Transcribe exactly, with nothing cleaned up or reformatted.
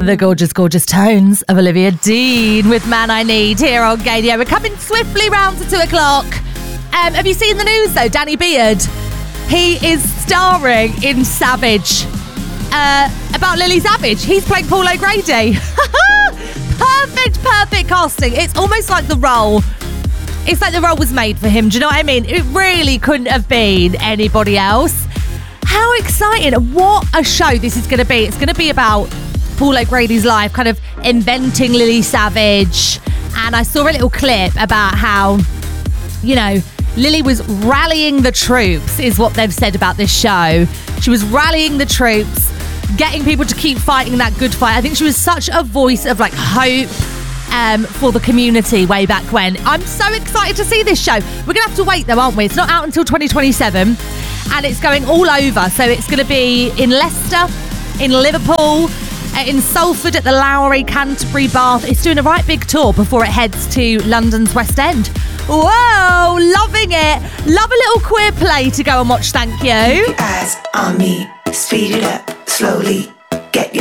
The gorgeous, gorgeous tones of Olivia Dean with Man I Need here on Gaydio. We're coming swiftly round to two o'clock. Um, have you seen the news though? Danny Beard, he is starring in Savage. Uh, about Lily Savage. He's playing Paul O'Grady. Perfect, perfect casting. It's almost like the role. It's like the role was made for him. Do you know what I mean? It really couldn't have been anybody else. How exciting. What a show this is going to be. It's going to be about Paul O'Grady's life, kind of inventing Lily Savage. And I saw a little clip about how, you know, Lily was rallying the troops, is what they've said about this show. She was rallying the troops, getting people to keep fighting that good fight. I think she was such a voice of like hope um, for the community way back when. I'm so excited to see this show. We're going to have to wait though, aren't we? It's not out until twenty twenty-seven and it's going all over. So it's going to be in Leicester, in Liverpool, in Salford at the Lowry, Canterbury, Bath. It's doing a right big tour before it heads to London's West End. Whoa, loving it. Love a little queer play to go and watch, thank you. Keep your eyes on me, speed it up slowly. Get your